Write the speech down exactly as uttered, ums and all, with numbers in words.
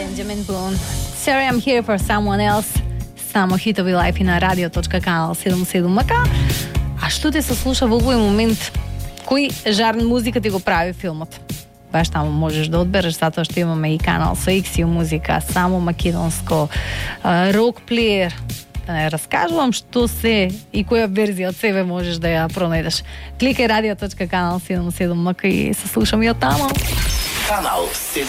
Benjamin Boone. Sorry I'm here for someone else. Само хитови лайфи на радио.канал седумдесет и седум МК. А што те се слуша во овој момент? Кој жанр музика ти го прави филмот? Баш таму можеш да одбереш, затоа што имаме и канал со Икс Ю музика, само македонско, рок плеер. Да не раскажувам што се и која верзија од себе можеш да ја пронајдеш. Кликај радио.канал седумдесет и седум МК и се слушам и од таму. Канал